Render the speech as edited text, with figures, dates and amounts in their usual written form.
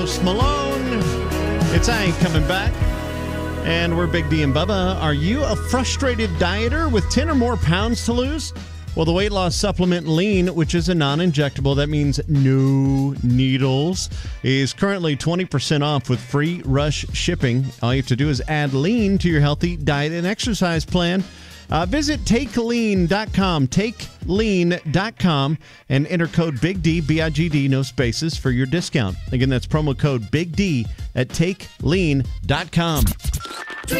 Post Malone. It's I Ain't Coming Back. And we're Big D and Bubba. Are you a frustrated dieter with 10 or more pounds to lose? Well, the weight loss supplement Lean, which is a non-injectable, that means no needles, is currently 20% off with free rush shipping. All you have to do is add Lean to your healthy diet and exercise plan. Visit TakeLean.com, TakeLean.com, and enter code Big D, B-I-G-D, no spaces, for your discount. Again, that's promo code Big D at TakeLean.com.